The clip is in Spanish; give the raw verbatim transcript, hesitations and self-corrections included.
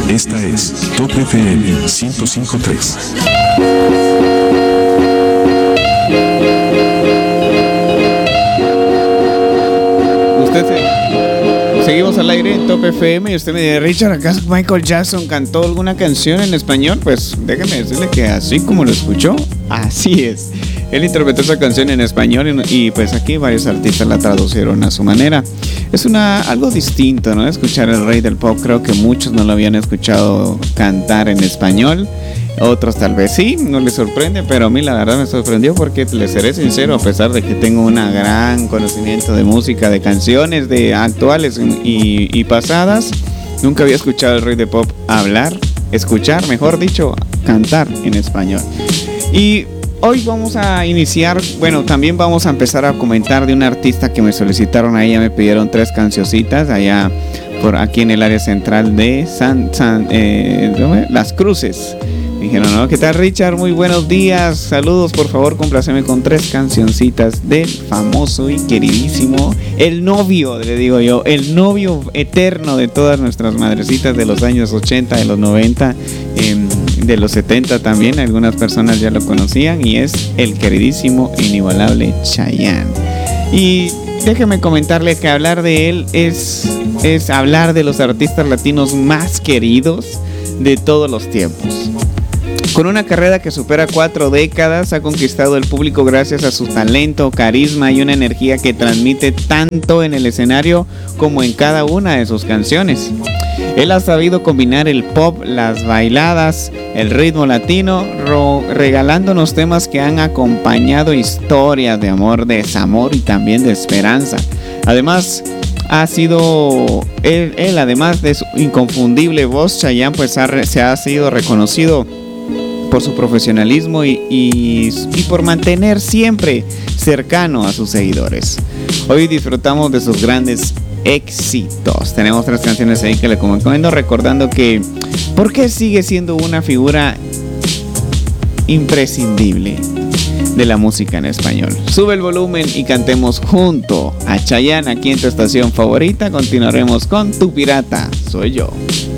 Esta es Top F M ciento cinco punto tres. Usted se... Seguimos al aire en Top F M y usted me dice, Richard, ¿acaso Michael Jackson cantó alguna canción en español? Pues déjeme decirle que así como lo escuchó, así es. Él interpretó esa canción en español y, y pues aquí varios artistas la traducieron a su manera. Es una algo distinto, ¿no? Escuchar al rey del pop, creo que muchos no lo habían escuchado cantar en español. Otros tal vez sí, no les sorprende, pero a mí la verdad me sorprendió porque les seré sincero, a pesar de que tengo un gran conocimiento de música, de canciones, de actuales y, y pasadas, nunca había escuchado al rey del pop hablar, escuchar, mejor dicho, cantar en español. Y hoy vamos a iniciar, bueno, también vamos a empezar a comentar de un artista que me solicitaron, ahí ya me pidieron tres cancioncitas allá por aquí en el área central de San, San eh, Las Cruces. Me dijeron, ¿no? ¿Qué tal, Richard? Muy buenos días, saludos, por favor, compláceme con tres cancioncitas del famoso y queridísimo, el novio, le digo yo, el novio eterno de todas nuestras madrecitas de los años ochenta, de los noventa, eh, de los setenta también, algunas personas ya lo conocían, y es el queridísimo, inigualable Chayanne. Y déjeme comentarle que hablar de él es, es hablar de los artistas latinos más queridos de todos los tiempos. Con una carrera que supera cuatro décadas, ha conquistado el público gracias a su talento, carisma y una energía que transmite tanto en el escenario como en cada una de sus canciones. Él ha sabido combinar el pop, las bailadas, el ritmo latino, ro- regalándonos temas que han acompañado historias de amor, de desamor y también de esperanza. Además, ha sido él, él además de su inconfundible voz, Chayanne pues ha, se ha sido reconocido por su profesionalismo y, y, y por mantener siempre cercano a sus seguidores. Hoy disfrutamos de sus grandes éxitos. Tenemos tres canciones ahí que le comento, recordando que ¿por qué sigue siendo una figura imprescindible de la música en español? Sube el volumen y cantemos junto a Chayanne aquí en tu estación favorita. Continuaremos con Tu Pirata Soy Yo.